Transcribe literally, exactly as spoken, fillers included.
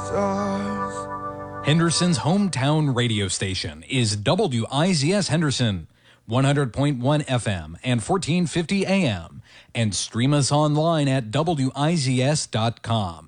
stars. Henderson's hometown radio station is W I Z S Henderson, one hundred point one F M and fourteen fifty A M, and stream us online at W I Z S dot com.